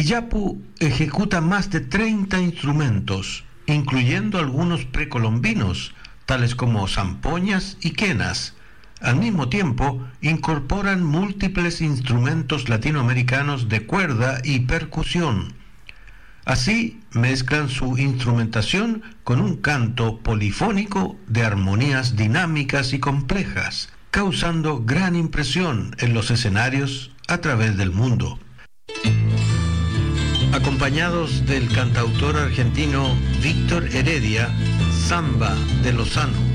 Iyapu ejecuta más de 30 instrumentos, incluyendo algunos precolombinos, tales como zampoñas y quenas. Al mismo tiempo, incorporan múltiples instrumentos latinoamericanos de cuerda y percusión. Así, mezclan su instrumentación con un canto polifónico de armonías dinámicas y complejas, causando gran impresión en los escenarios a través del mundo. Acompañados del cantautor argentino Víctor Heredia, Samba de Lozano.